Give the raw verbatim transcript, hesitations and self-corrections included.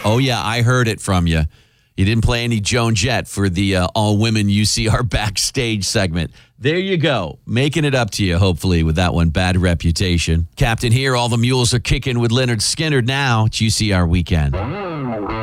Oh, yeah, I heard it from you. You didn't play any Joan Jett for the uh, all-women U C R backstage segment. There you go. Making it up to you, hopefully, with that one. Bad reputation. Captain here, all the mules are kicking with Leonard Skinner now. It's U C R Weekend.